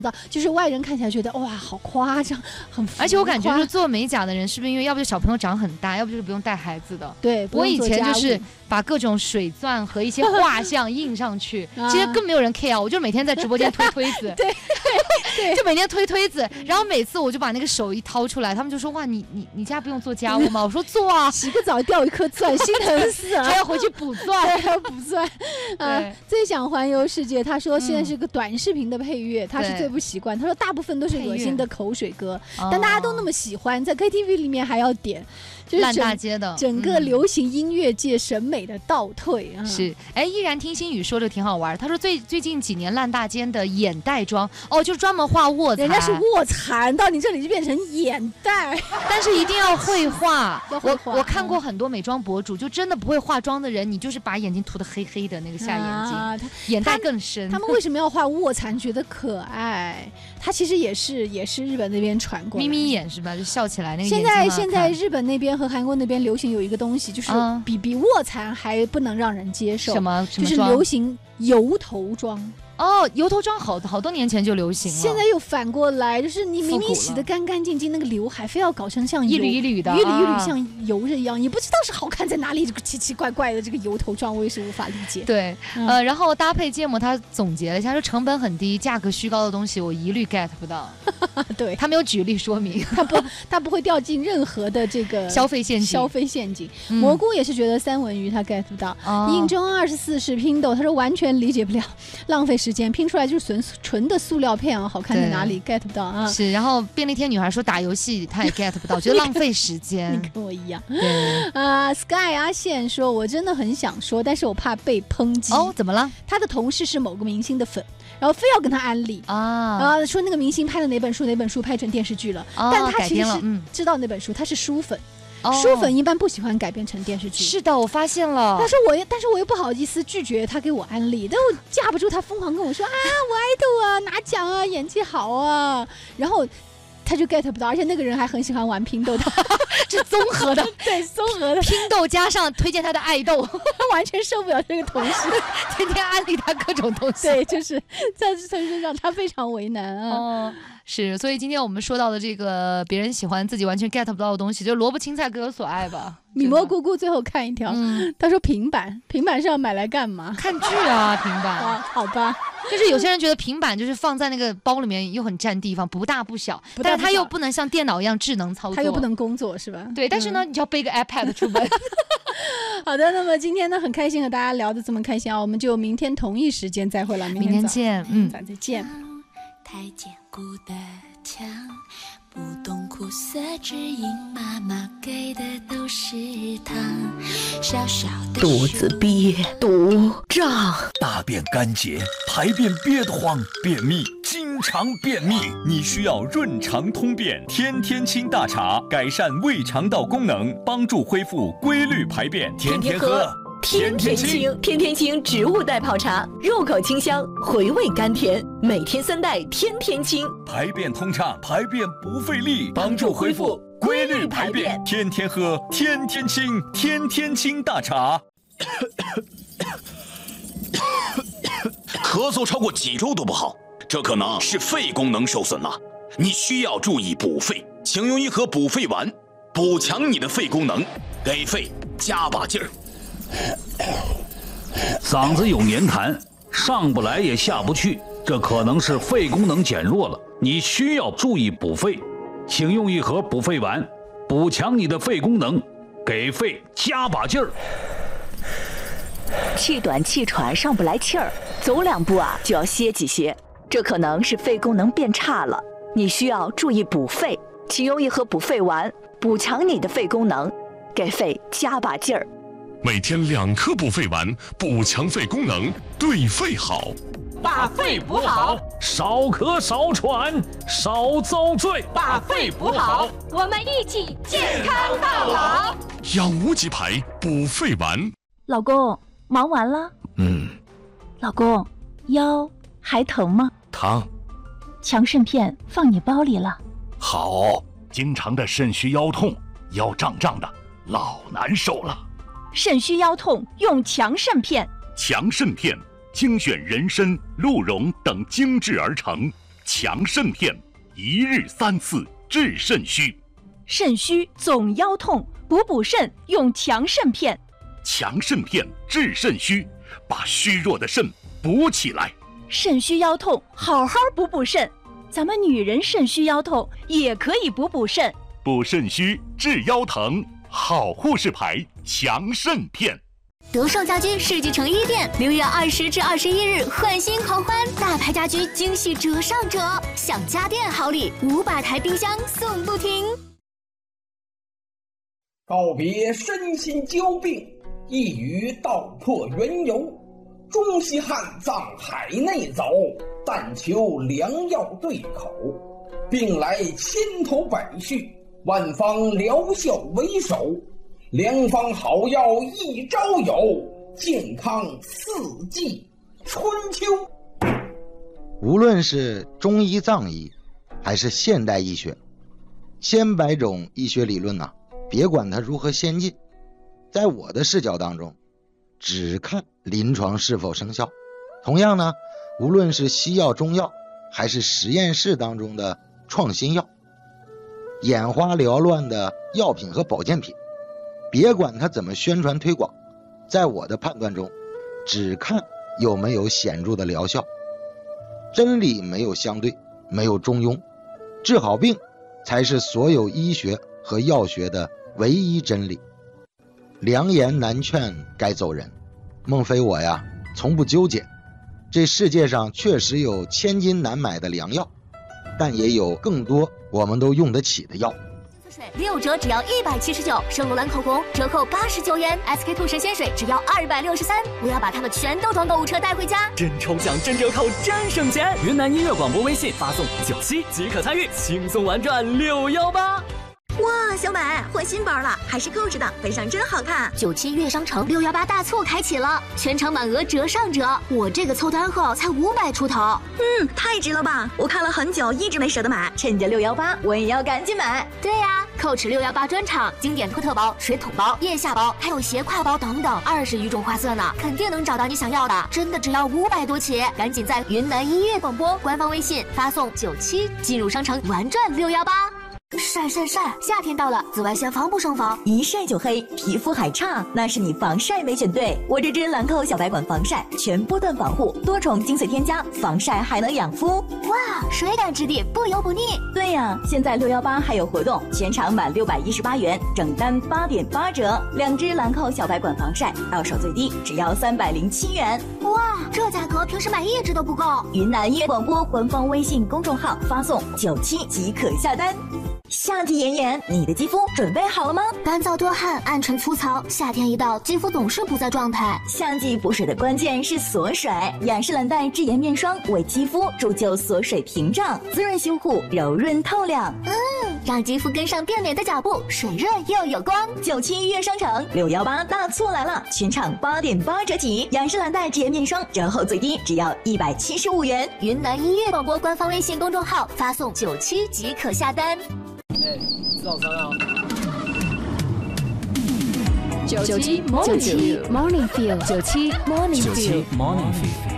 就是外人看起来觉得哇好夸张，很浮夸。 而且我感觉就是做美甲的人是不是因为要不就小朋友长很大，要不就是不用带孩子的。 对， 我以前就是把各种水钻和一些画像印上去，其实更没有人 care， 我就每天在直播间推推子， 对， 就每天推推子，然后每次我就把那个手一掏出来，他们就说哇你家不用做家务吗？我说做啊， 洗个澡掉一颗钻，心疼死了， 还要回去补钻， 还要补钻。最想环游世界，他说现在是个短视频的配乐，他是最不习惯。他说大部分都是恶心的口水歌，但大家都那么喜欢，在 KTV 里面还要点。就是烂大街的整个流行音乐界审美的倒退是。依然听心语说的挺好玩，他说最近几年烂大街的眼袋妆就是专门画卧蚕， 人家是卧蚕，到你这里就变成眼袋， 但是一定要会画。我看过很多美妆博主，就真的不会化妆的人，你就是把眼睛涂得黑黑的那个下眼睛，眼袋更深。 他们为什么要画卧蚕？觉得可爱。他其实也是日本那边传过来， 眯眯眼是吧？就笑起来那个眼睛。 现在日本那边和韩国那边流行有一个东西，就是比卧蚕还不能让人接受。 什么就是流行油头妆。 油头妆好多年前就流行了， 现在又反过来，就是你明明洗得干干净净，那个刘海非要搞成像一缕一缕的， 一缕一缕像油一样，也不知道是好看在哪里。这个奇奇怪怪的这个油头妆，我也是无法理解。 对，然后搭配芥末，他总结了一下，说成本很低、价格虚高的东西，我一律 get 不到。 对， 他没有举例说明， 他不会掉进任何的这个消费陷阱。 蘑菇也是觉得三文鱼他 get 不到。印中24是拼豆，他说完全理解不了，浪费时间，拼出来就是纯的塑料片好看在哪里 get 不到啊？ 是，然后便利贴女孩说打游戏他也 get 不到，觉得浪费时间。 你跟我一样。Sky 阿宪说，我真的很想说，但是我怕被抨击。 怎么了？ 他的同事是某个明星的粉，然后非要跟他安利说那个明星拍了哪本书拍成电视剧了，但他其实是知道那本书，他是书粉。书粉一般不喜欢改编成电视剧。 是的，我发现了。 但是我又不好意思拒绝他给我安利，但我架不住他疯狂跟我说我爱豆拿奖演技好然后他就 get 不到，而且那个人还很喜欢玩拼豆， 这综合的， 对，综合的拼豆加上推荐他的爱豆， 他完全受不了这个同事， 天天安利他各种东西， 对，就是在这身上他非常为难是，所以今天我们说到的这个别人喜欢自己完全 get 不到的东西，就萝卜青菜各有所爱吧。 米蘑菇菇最后看一条，他说平板是要买来干嘛？ 看剧啊，平板。 好吧， 就是有些人觉得平板就是放在那个包里面又很占地方，不大不小，但是它又不能像电脑一样智能操作， 它又不能工作是吧？ 对，但是呢，你就要背个 iPad 出门。 好的，那么今天呢，很开心和大家聊得这么开心我们就明天同一时间再会了，明天见， 再见。 太坚固的墙，不懂苦涩，只因妈妈给的都是糖。小小的肚子憋肚胀， 大便干结，排便憋得慌，便秘，经常便秘，你需要润肠通便天天清大茶，改善胃肠道功能，帮助恢复规律排便，天天喝。 天天清，天天清植物代泡茶，入口清香，回味甘甜，每天3袋，天天清， 排便通畅，排便不费力，帮助恢复规律排便，天天喝，天天清，天天清大茶。 咳嗽超过几周都不好，这可能是肺功能受损了，你需要注意补肺，请用一盒补肺丸，补强你的肺功能，给肺加把劲儿。 嗓子有黏痰，上不来也下不去，这可能是肺功能减弱了，你需要注意补肺，请用一盒补肺丸，补强你的肺功能，给肺加把劲儿。 气短气喘上不来气儿，走2步就要歇几歇，这可能是肺功能变差了，你需要注意补肺，请用一盒补肺丸，补强你的肺功能，给肺加把劲儿。 每天2颗补肺丸，补强肺功能，对肺好。 把肺补好， 少咳少喘少遭罪。 把肺补好，我们一起健康到老。 养无极牌补肺丸。 老公，忙完了？老公，腰还疼吗？ 疼。 强肾片放你包里了。 好，经常的肾虚腰痛，腰胀胀的，老难受了。 肾虚腰痛用强肾片。 强肾片精选人参、鹿茸等精制而成， 强肾片，一日3次治肾虚。 肾虚总腰痛，补肾用强肾片。 强肾片治肾虚，把虚弱的肾补起来。 肾虚腰痛，好好补肾。咱们女人肾虚腰痛也可以补肾。 补肾虚治腰疼，好护士牌强肾片。 德胜家居世纪城1店6月20至21日换新狂欢，大牌家居惊喜折上折，享家电好礼，500台冰箱送不停。 告别身心交病，一语道破缘由。中西汉藏海内走，但求良药对口。病来千头百绪，万方疗效为首。良方好药一朝有，健康4季春秋。 无论是中医藏医还是现代医学，千百种医学理论别管它如何先进，在我的视角当中只看临床是否生效。同样呢，无论是西药中药还是实验室当中的创新药，眼花缭乱的药品和保健品，别管它怎么宣传推广，在我的判断中只看有没有显著的疗效。真理没有相对，没有中庸，治好病才是所有医学和药学的唯一真理。良言难劝该走人，孟非我从不纠结。这世界上确实有千金难买的良药，但也有更多我们都用得起的药。 6折只要179，圣罗兰口红折扣89元，SK2 神仙水只要263。我要把它们全都装购物车带回家， 真抽奖、真折扣、真省钱！云南音乐广播微信发送97即可参与，轻松玩转618。 哇，小美换新包了，还是Coach的，背上真好看。 97悦商城618大促开启了，全场满额折上折，我这个凑单后才500出头。 太值了吧！我看了很久，一直没舍得买，趁着618，我也要赶紧买。 对呀，Coach 618专场，经典托特包、水桶包、腋下包，还有斜挎包等等，20余种花色呢，肯定能找到你想要的。真的只要500多起，赶紧在云南音乐广播官方微信发送97，进入商城玩转618。晒，夏天到了，紫外线防不胜防， 一晒就黑，皮肤还差，那是你防晒没选对。我这支兰蔻小白管防晒，全波段防护，多重精粹添加，防晒还能养肤。 哇，水感质地，不油不腻。 对呀，现在618还有活动，全场满618元，整单8.8折，2支兰蔻小白管防晒，到手最低只要307元。 哇，这价格平时买1支都不够。 云南音乐广播官方微信公众号发送97即可下单。夏季炎炎，你的肌肤准备好了吗？ 干燥多汗，暗沉粗糙，夏天一到，肌肤总是不在状态。 夏季补水的关键是锁水，雅诗兰黛智妍面霜为肌肤铸就锁水屏障，滋润修护，柔润透亮。 让肌肤跟上变美的脚步，水润又有光。 97悦商城618大促来了，全场8.8折起，雅诗兰黛智妍面霜折后最低只要175元。 云南音乐广播官方微信公众号发送97即可下单。 吃早餐啊 ！97 Morning Feel，97 Morning Feel。